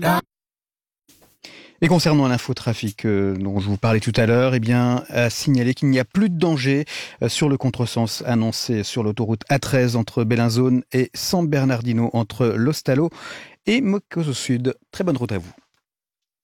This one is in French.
Et concernant l'infotrafic dont je vous parlais tout à l'heure, à signaler qu'il n'y a plus de danger sur le contresens annoncé sur l'autoroute A13 entre Bellinzone et San Bernardino entre Lostalo et Mocoso Sud. Très bonne route à vous.